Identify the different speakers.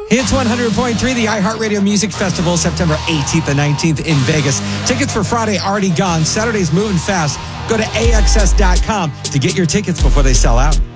Speaker 1: Hits 100.3, the iHeartRadio Music Festival, September 18th and 19th in Vegas. Tickets for Friday already gone. Saturday's moving fast. Go to AXS.com to get your tickets before they sell out.